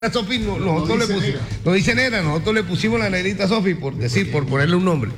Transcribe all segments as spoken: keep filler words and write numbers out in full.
Sofi, no, nosotros no le pusimos, no dice negra, nosotros le pusimos la negrita Sofi, por decir, por ponerle un nombre.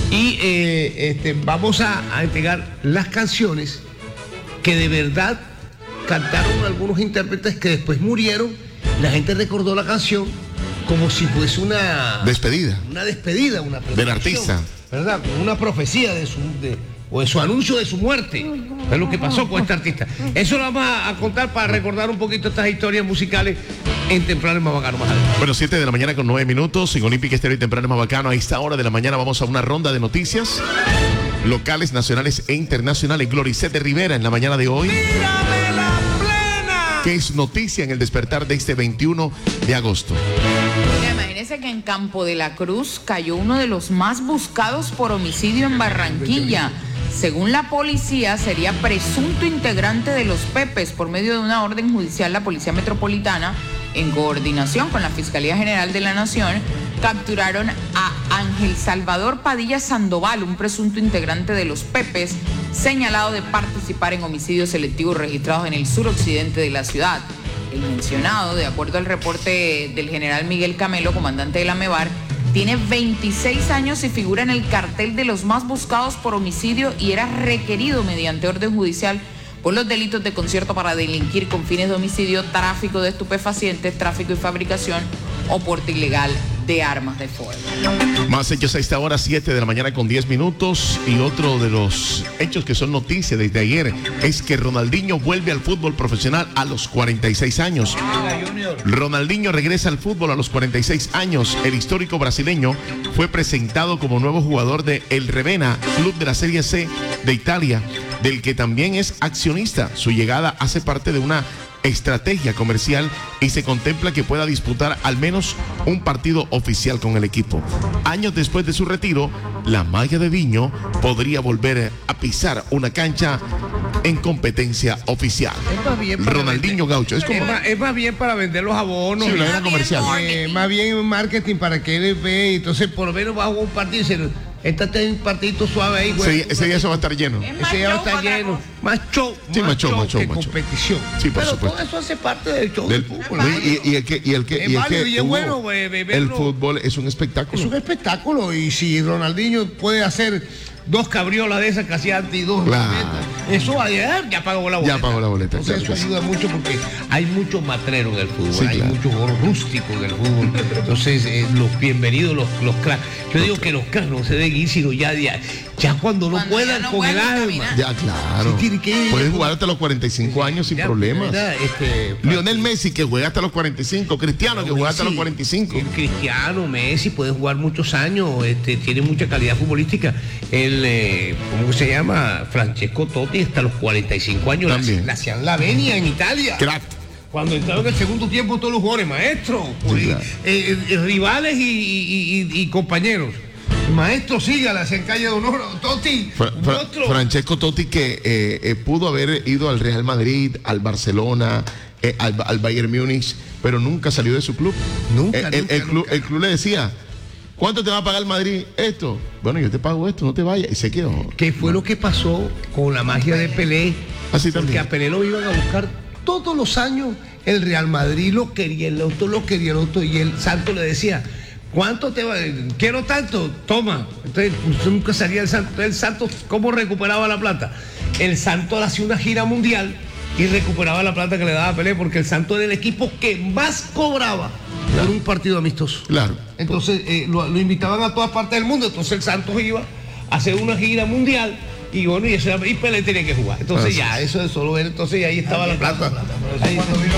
Y eh, este, vamos a, a entregar las canciones que de verdad cantaron algunos intérpretes que después murieron. La gente recordó la canción como si fuese una despedida. Una despedida, una del artista. ¿Verdad? Una profecía de su. De, o de su anuncio de su muerte. Es lo que pasó con este artista. Eso lo vamos a, a contar para recordar un poquito estas historias musicales en Temprano y Más Bacano más adelante. Bueno, siete de la mañana con nueve minutos en Olímpica Estéreo y Temprano y Más Bacano. A esta hora de la mañana vamos a una ronda de noticias locales, nacionales e internacionales. Gloricete Rivera en la mañana de hoy. ¡Mírame la plena! ¿Qué es noticia en el despertar de este veintiuno de agosto? Mira, imagínense que en Campo de la Cruz cayó uno de los más buscados por homicidio en Barranquilla. Según la policía, sería presunto integrante de los Pepes. Por medio de una orden judicial, la Policía Metropolitana, en coordinación con la Fiscalía General de la Nación, capturaron a Ángel Salvador Padilla Sandoval, un presunto integrante de los Pepes, señalado de participar en homicidios selectivos registrados en el suroccidente de la ciudad. El mencionado, de acuerdo al reporte del general Miguel Camelo, comandante de la MEBAR, tiene veintiséis años y figura en el cartel de los más buscados por homicidio y era requerido mediante orden judicial por los delitos de concierto para delinquir con fines de homicidio, tráfico de estupefacientes, tráfico y fabricación o porte ilegal de armas de fuego. Más hechos a esta hora, siete de la mañana con diez minutos. Y otro de los hechos que son noticia desde ayer es que Ronaldinho vuelve al fútbol profesional a los cuarenta y seis años. Ronaldinho regresa al fútbol a los cuarenta y seis años. El histórico brasileño fue presentado como nuevo jugador de El Ravenna, club de la Serie C de Italia, del que también es accionista. Su llegada hace parte de una estrategia comercial y se contempla que pueda disputar al menos un partido oficial con el equipo. Años después de su retiro, la magia de Viño podría volver a pisar una cancha en competencia oficial. Es más bien para Ronaldinho vender, Gaucho. Es, como, es, más, es más bien para vender los abonos. Sí, la y, comercial. Eh, más bien marketing para que él ve. Entonces, por lo menos va a jugar un partido y se. Este es un partidito suave ahí, güey. Ese, ese día eso va a estar lleno. Ese día va a estar lleno. Más show, sí, más, más show, show, más show, que más show. competición. Sí, por Pero supuesto. todo eso hace parte del show Del, del fútbol. no, y, y el que, y el que, es y el válido que y es Hugo, bueno, güey, beberlo. el fútbol es un espectáculo. Es un espectáculo y si Ronaldinho puede hacer dos cabriolas de esas que hacía antes y dos, claro. Eso va a llegar, ya pagó la boleta. Ya pagó la boleta. Entonces claro, eso ayuda mucho porque hay mucho matrero en el fútbol, sí, hay claro. mucho rústico en el fútbol. Entonces eh, los bienvenidos, los, los cracks. Yo digo que los cracks no se deben ir, sino ya, ya, ya cuando no Cuando puedan no con el alma. caminar. Ya, claro. Sí, tiene que ir. Puedes jugar hasta los cuarenta y cinco años sin Ya, problemas. ¿verdad? Este, Lionel Messi, que juega hasta los cuarenta y cinco. Cristiano, que juega hasta los cuarenta y cinco. El Cristiano, Messi, puede jugar muchos años, este, tiene mucha calidad futbolística. El, eh, ¿cómo se llama? Francesco Totti, hasta los cuarenta y cinco años. También. Le hacían la venia en Italia. Crack. Cuando entraron en el segundo tiempo todos los jugadores, maestros, Sí, claro. eh, eh, rivales y, y- y- y compañeros. Maestro, sígala, se en calle de honor. Totti, Fra- un Fra- monstruo. Francesco Totti, que eh, eh, pudo haber ido al Real Madrid, al Barcelona, eh, al, al Bayern Múnich, pero nunca salió de su club. Nunca, Eh, el, nunca, el club, nunca. el club le decía, ¿cuánto te va a pagar el Madrid? Esto. Bueno, yo te pago esto, no te vayas. Y se quedó. ¿Qué fue lo que pasó con la magia de Pelé? Así Porque también. a Pelé lo iban a buscar todos los años. El Real Madrid lo quería, el otro lo quería, el otro. Y el Santo le decía, ¿cuánto te va? Quiero tanto, toma. Entonces pues, nunca salía el Santo. Entonces, el Santo, ¿cómo recuperaba la plata? El Santo hacía una gira mundial y recuperaba la plata que le daba a Pelé, porque el Santo era el equipo que más cobraba por un partido amistoso. Claro. Entonces eh, lo, lo invitaban a todas partes del mundo, entonces el Santos iba a hacer una gira mundial y bueno, y, eso, y Pelé tenía que jugar. Entonces Así ya, es. eso es solo ver, entonces ahí estaba la plata. Ahí-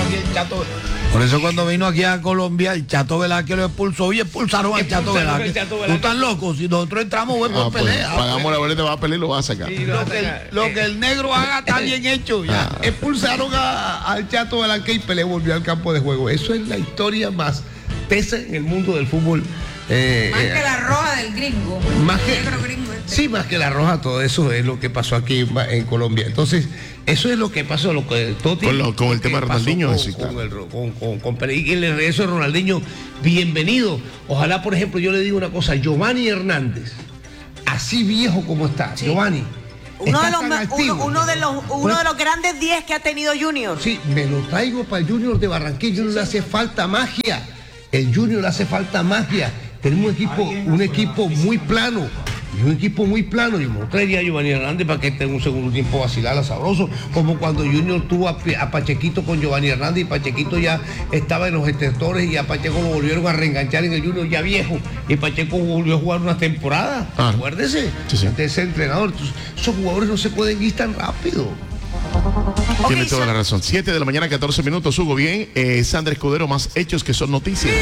Por eso cuando vino aquí a Colombia, el Chato Velázquez lo expulsó y expulsaron al Chato Expulsaron al Velázquez. Chato Tú Velázquez. estás loco, si nosotros entramos fue por Ah, pues, pelea. pagamos la boleta, va a pelear y lo va a sacar. Y lo Lo que, el, lo que el negro haga está bien hecho ya. Ah. expulsaron a- al Chato Velázquez y Pelé volvió al campo de juego. Eso es la historia más tesa en el mundo del fútbol. eh, Más eh, que la roja del gringo. Más que, El negro gringo este. sí, más que la roja, todo eso es lo que pasó aquí en, en Colombia. Entonces, eso es lo que pasó, lo que Totti, Con lo- con el lo que tema de pasó Ronaldinho, con, sí, claro. con, el- con- con- con Pelé. Y el regreso de Ronaldinho, bienvenido. Ojalá, por ejemplo, yo le digo una cosa, Giovanni Hernández, así viejo como está, Giovanni, Uno está de los, tan uno, activo. uno de los, uno Pues- de los grandes diez que ha tenido Junior. Sí, me lo traigo para el Junior de Barranquilla. Junior le hace falta magia. El Junior le hace falta magia. Tenemos un equipo, un equipo muy plano. Y un equipo muy plano. Yo me lo traería a Giovanni Hernández para que esté en un segundo tiempo vacilar a sabroso. Como cuando Junior tuvo a, a Pachequito con Giovanni Hernández y Pachequito ya estaba en los extensores y a Pacheco lo volvieron a reenganchar en el Junior ya viejo. Y Pacheco volvió a jugar una temporada. Ah. Acuérdese. Sí, sí. De ese entrenador. Entonces, esos jugadores no se pueden ir tan rápido. Tiene Ok, toda Sa- la razón. siete de la mañana, catorce minutos. Hugo, bien. Eh, Sandra Escudero, más hechos que son noticias.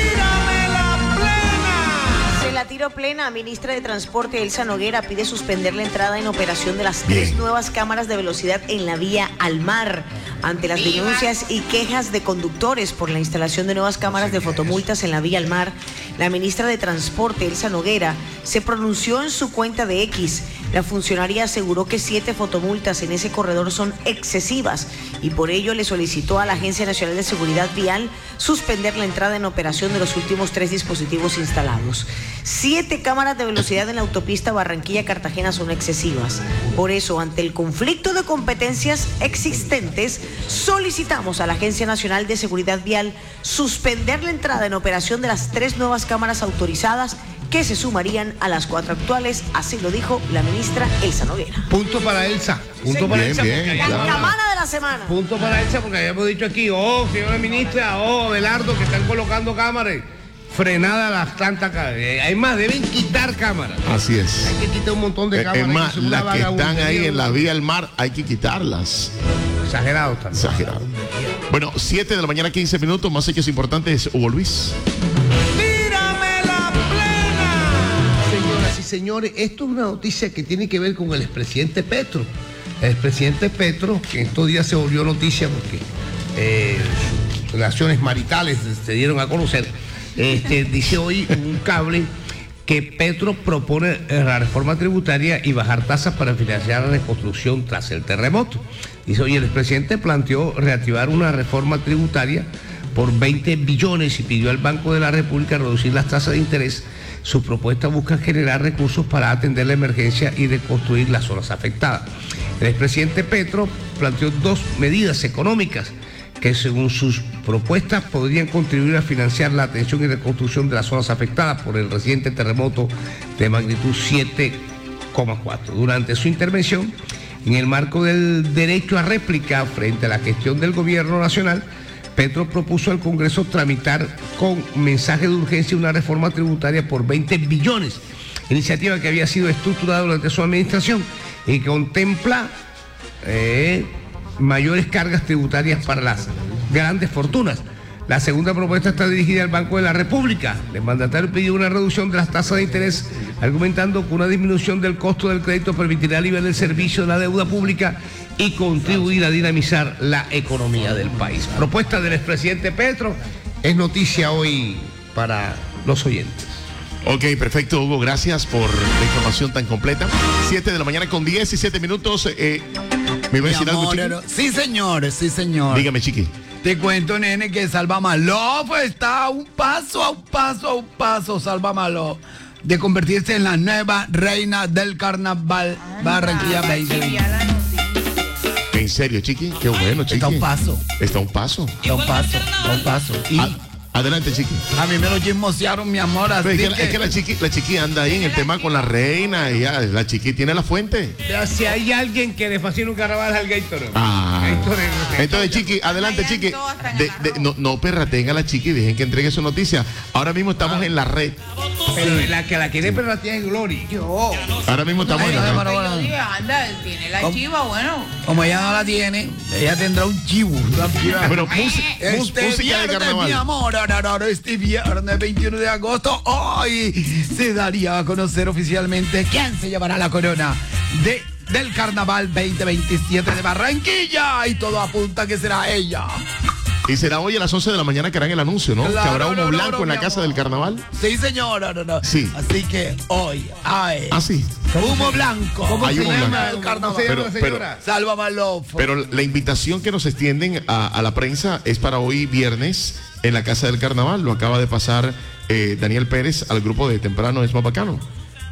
Se la tiro plena. Ministra de Transporte Elsa Noguera pide suspender la entrada en operación de las tres Bien. nuevas cámaras de velocidad en la vía al mar ante las ¡Viva! denuncias y quejas de conductores por la instalación de nuevas cámaras de fotomultas en la vía al mar. La ministra de Transporte Elsa Noguera se pronunció en su cuenta de X. La funcionaria aseguró que siete fotomultas en ese corredor son excesivas y por ello le solicitó a la Agencia Nacional de Seguridad Vial suspender la entrada en operación de los últimos tres dispositivos instalados. Siete cámaras de velocidad en la autopista Barranquilla-Cartagena son excesivas. Por eso, ante el conflicto de competencias existentes, solicitamos a la Agencia Nacional de Seguridad Vial suspender la entrada en operación de las tres nuevas cámaras autorizadas que se sumarían a las cuatro actuales, así lo dijo la ministra Elsa Noguera. Punto para Elsa. Punto para Bien, Elsa. bien, porque La claro. cámara de la semana. Punto para Elsa porque habíamos dicho aquí, oh, señora ministra, oh, Abelardo, que están colocando cámaras. Frenada las tantas cámaras. Eh, Hay más, deben quitar cámaras. Así es. Hay que quitar un montón de Eh, cámaras. Es más, que es una las que están vagabundería. ahí en la vía al mar, hay que quitarlas. Exagerado también. Exagerado. Bueno, siete de la mañana, quince minutos. Más hechos importantes, Hugo Luis. Señoras y señores, esto es una noticia que tiene que ver con el expresidente Petro. El expresidente Petro, que estos días se volvió noticia porque eh, sus relaciones maritales se dieron a conocer, este, dice hoy un cable que Petro propone eh, la reforma tributaria y bajar tasas para financiar la reconstrucción tras el terremoto. Dice, oye, el expresidente planteó reactivar una reforma tributaria por veinte billones y pidió al Banco de la República reducir las tasas de interés. Su propuesta busca generar recursos para atender la emergencia y reconstruir las zonas afectadas. El expresidente Petro planteó dos medidas económicas que según sus propuestas podrían contribuir a financiar la atención y reconstrucción de las zonas afectadas por el reciente terremoto de magnitud siete coma cuatro. Durante su intervención, en el marco del derecho a réplica frente a la gestión del gobierno nacional, Petro propuso al Congreso tramitar con mensaje de urgencia una reforma tributaria por veinte billones, iniciativa que había sido estructurada durante su administración y que contempla eh, mayores cargas tributarias para las grandes fortunas. La segunda propuesta está dirigida al Banco de la República. El mandatario pidió una reducción de las tasas de interés, argumentando que una disminución del costo del crédito permitirá aliviar el servicio de la deuda pública y contribuir a dinamizar la economía del país. Propuesta del expresidente Petro es noticia hoy para los oyentes. Ok, perfecto, Hugo. Gracias por la información tan completa. siete de la mañana con diecisiete minutos. Eh, ¿Me iba a Mi decir algo, amor, Chiqui? pero- sí, señores, sí, señor. Dígame, Chiqui. Te cuento, nene, que Salva Maló pues, está a un paso, a un paso, a un paso, Salva Maló, de convertirse en la nueva reina del carnaval Barranquilla veinte veinte. En serio, Chiqui. Qué bueno, Chiqui. Está a un paso, Está a un paso. está a un paso, está a un paso. Y A- adelante, Chiqui. a mí me lo chismosearon, mi amor, así Pero es, que, que... es que la chiqui, la chiqui anda ahí en el tema con la reina. Y ya, la chiqui tiene la fuente. Si hay alguien que le fascina un carnaval al Gatorade. Ah. Gatorade, no sé. Entonces, Chiqui, adelante, Allá en Chiqui. todo están De- en la de- no, no, perra, tenga la Chiqui, dejen que entregue su noticia. Ahora mismo estamos en la red. Pero la que la quiere pero la tiene Glory. Yo. Ahora mismo estamos Ay, en la no, red. pero- Yo dije, anda, tiene la ¿Cómo? chiva, bueno. Como ella no la tiene, ella tendrá un chivo. una chiva. Pero música, Este música de viernes, mi carnaval. amor, ahora, ahora, este viernes veintiuno de agosto, hoy se daría a conocer oficialmente quién se llevará la corona de, del carnaval veinte veintisiete de Barranquilla y todo apunta que será ella. Y será hoy a las once de la mañana que harán el anuncio, ¿no? Claro, que habrá humo claro, blanco claro, en la mi casa amor. del carnaval. Sí, señora, no, no. Sí. Así que hoy, ay, Ah, sí. humo blanco. ¿Cómo Hay se humo llama blanco. el carnaval? ¿Cómo se llama Pero- la pero- señora? Salva Malofo. Pero la invitación que nos extienden a, a la prensa es para hoy viernes en la Casa del Carnaval. Lo acaba de pasar eh, Daniel Pérez al grupo de Temprano es más bacano.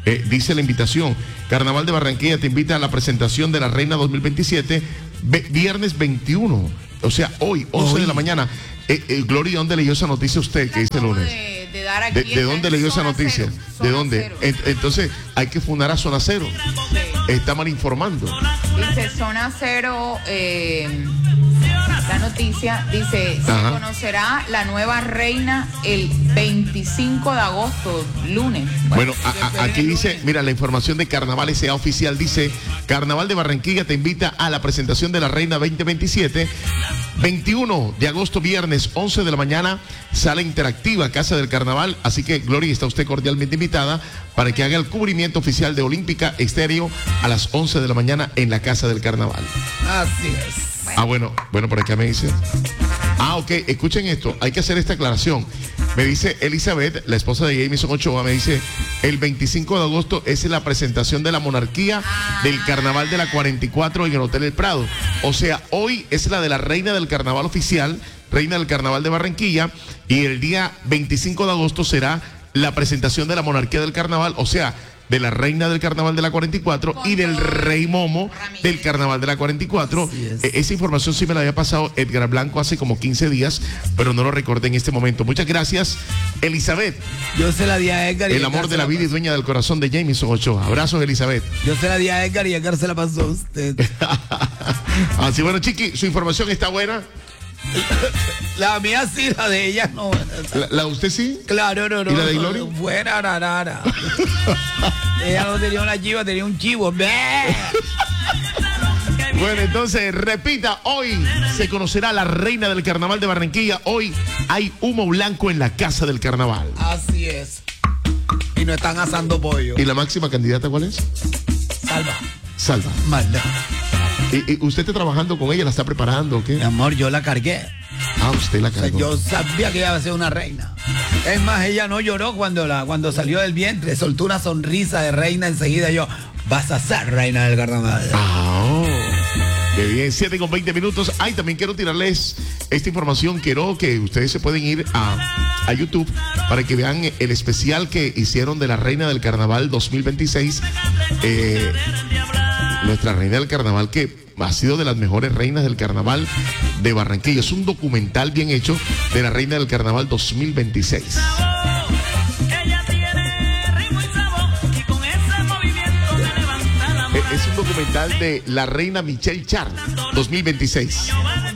Eh, dice la invitación, Carnaval de Barranquilla te invita a la presentación de la Reina dos mil veintisiete, viernes veintiuno, o sea, hoy, once hoy. de la mañana. Eh, eh, Gloria, ¿dónde leyó esa noticia usted que dice el lunes? De, de, dar aquí ¿De, ¿De dónde leyó esa noticia? Cero, ¿De dónde? Cero. Entonces, hay que fundar a Zona Cero. Sí. Está mal informando. Dice Zona Cero, eh, la noticia, dice, se Ajá. conocerá la nueva reina el veinticinco de agosto, lunes. Bueno, a, a, aquí dice, mira, la información de Carnaval S A Oficial dice, Carnaval de Barranquilla te invita a la presentación de la Reina veinte veintisiete, veintiuno de agosto, viernes, once de la mañana, sala interactiva, Casa del Carnaval, así que Gloria, está usted cordialmente invitada para que haga el cubrimiento oficial de Olímpica Estéreo a las once de la mañana en la Casa del Carnaval. Así es. Ah, bueno, bueno, por acá me dice. Ah, ok, escuchen esto, hay que hacer esta aclaración. Me dice Elizabeth, la esposa de Jamison Ochoa, me dice, el veinticinco de agosto es la presentación de la monarquía del Carnaval de la cuarenta y cuatro en el Hotel El Prado. O sea, hoy es la de la Reina del Carnaval oficial, Reina del Carnaval de Barranquilla, y el día veinticinco de agosto será la presentación de la monarquía del Carnaval, o sea, de la Reina del Carnaval de la cuarenta y cuatro y del Rey Momo del Carnaval de la cuarenta y cuatro. Eh, esa información sí me la había pasado Edgar Blanco hace como quince días, pero no lo recordé en este momento. Muchas gracias, Elizabeth. Yo se la di a Edgar. Y el amor de la vida y dueña del corazón de Jamison Ochoa. Abrazos, Elizabeth. Yo se la di a Edgar y Edgar se la pasó a usted. Así, bueno, Chiqui, su información está buena. La mía sí, la de ella no. ¿La, la de usted sí? Claro, no, no. ¿Y la de Gloria? Fuera, rara. Ella no tenía una chiva, tenía un chivo. Bueno, entonces, repita, hoy se conocerá la Reina del Carnaval de Barranquilla. Hoy hay humo blanco en la Casa del Carnaval. Así es. Y no están asando pollo. ¿Y la máxima candidata cuál es? Salva. Salva. Maldad. ¿Y, y usted está trabajando con ella? ¿La está preparando o qué? Mi amor, yo la cargué. Ah, usted la cargó. O sea, yo sabía que ella iba a ser una reina. Es más, ella no lloró cuando, la, cuando salió del vientre. Soltó una sonrisa de reina enseguida. Yo, vas a ser reina del carnaval. Ah, oh, qué bien. siete con veinte minutos. Ay, también quiero tirarles esta información. Quiero que ustedes se pueden ir a, a YouTube para que vean el especial que hicieron de la Reina del Carnaval dos mil veintiséis. Eh... Nuestra Reina del Carnaval, que ha sido de las mejores reinas del Carnaval de Barranquilla. Es un documental bien hecho de la Reina del Carnaval dos mil veintiséis. Es un documental de la Reina Michelle Char dos mil veintiséis.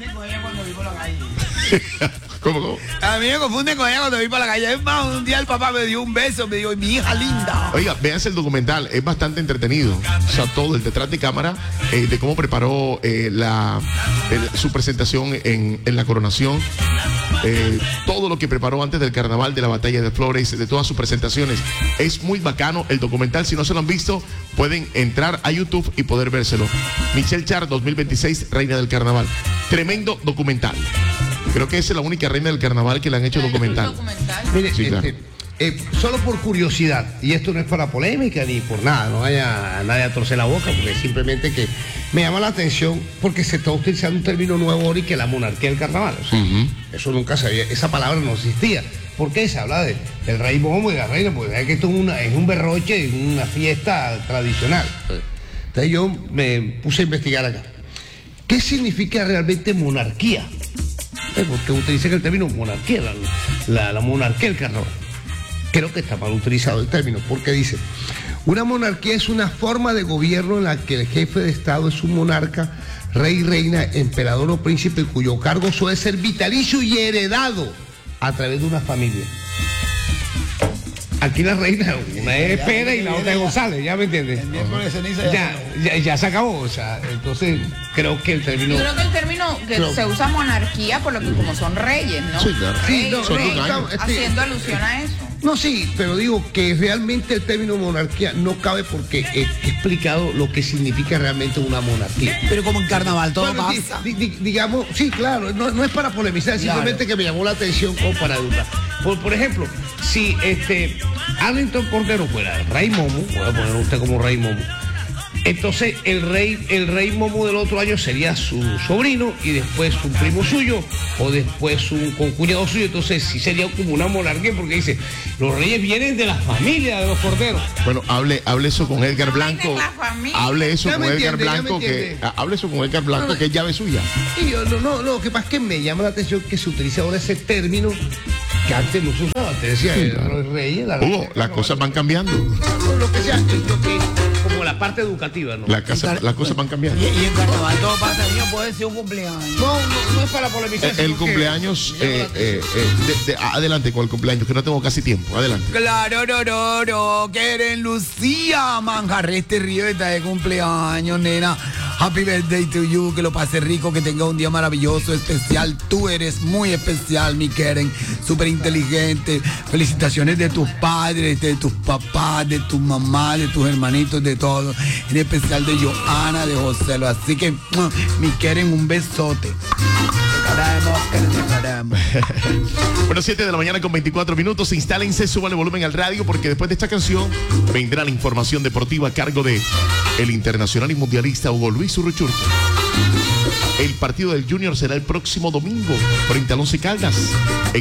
¿Cómo, cómo? A mí me confunden con ella cuando vi para la calle. Es más, un día el papá me dio un beso, me dijo, mi hija linda. Oiga, véanse el documental, es bastante entretenido. O sea, todo el detrás de cámara, eh, de cómo preparó eh, la, el, su presentación en, en la coronación. Eh, todo lo que preparó antes del carnaval, de la batalla de Flores, de todas sus presentaciones. Es muy bacano el documental. Si no se lo han visto, pueden entrar a YouTube y poder vérselo. Michelle Char dos mil veintiséis, Reina del Carnaval. Tremendo documental. Creo que esa es la única reina del carnaval que le han hecho documental. documental. Mire, Sí, claro. este, eh, solo por curiosidad, y esto no es para polémica ni por nada, no vaya a nadie a torcer la boca, porque simplemente que me llama la atención porque se está utilizando un término nuevo ahora y que la monarquía del carnaval. O sea, Uh-huh. eso nunca se había, esa palabra no existía. ¿Por qué se habla de, del rey Momo y la reina? Porque es que esto es, una, es un berroche, es una fiesta tradicional. Entonces yo me puse a investigar acá. ¿Qué significa realmente monarquía? Eh, Porque utilizan el término monarquía, la, la, la monarquía del carnaval. Creo que está mal utilizado el término, porque dice, una monarquía es una forma de gobierno en la que el jefe de Estado es un monarca, rey, reina, emperador o príncipe, cuyo cargo suele ser vitalicio y heredado a través de una familia. Aquí la reina, una es Pérez y la otra es González, ¿ya me entiendes? El miércoles de ceniza Ya, ya, ya se acabó, o sea, entonces creo que el término... Yo creo que el término que Creo- se usa monarquía por lo que como son reyes, ¿no? Sí, claro. Sí, no, Reyes, no, reyes, no, este- haciendo alusión a eso. No, sí, pero digo que realmente el término monarquía no cabe porque he, he explicado lo que significa realmente una monarquía. Pero como en carnaval todo Bueno, di- pasa. di- di- digamos, sí, claro, no, no es para polemizar, Claro. simplemente que me llamó la atención como para educar. Por, por ejemplo, si este Arlington Cordero fuera el rey Momo, voy a poner a usted como rey Momo, Entonces el rey, el rey Momo del otro año sería su sobrino y después un primo suyo o después un concuñado suyo. Entonces sí sería como una monarquía porque dice, los reyes vienen de la familia de los corderos. Bueno, hable, hable eso con Edgar Blanco. Hable eso Ya con me Edgar entiende, ya me Blanco que entiende. ah, hable eso con Edgar Blanco No, no. que es llave suya. Y yo, no, no, no, lo que pasa es que me llama la atención que se utiliza ahora ese término que antes no se usaba. Te decía, eh, los reyes, la Hugo, las cosas van cambiando. No, lo que sea, yo creo que como la parte educativa, ¿no? La casa- las cosas van cambiando. Y, y en carnaval todo pasa, niño, puede ser un cumpleaños. No, no, no es para polemizar. El, sino el que cumpleaños, me llama eh, la atención. eh, eh, de- de- adelante con el cumpleaños, que no tengo casi tiempo. Adelante. Claro, no, no, no, quieren Lucía Manjarrete Río está de cumpleaños, nena. Happy birthday to you, que lo pase rico, que tenga un día maravilloso, especial. Tú eres muy especial, mi Keren, súper inteligente. Felicitaciones de tus padres, de tus papás, de tu mamá, de tus hermanitos, de todos. En especial de Joana, de José. Así que, ¡mua! Mi Keren, un besote. Te queremos, Keren, te queremos. Bueno, siete de la mañana con veinticuatro minutos. Instálense, suban el volumen al radio porque después de esta canción vendrá la información deportiva a cargo de el internacional y mundialista Hugo Luis Urruchurta. El partido del Junior será el próximo domingo frente al Once Caldas en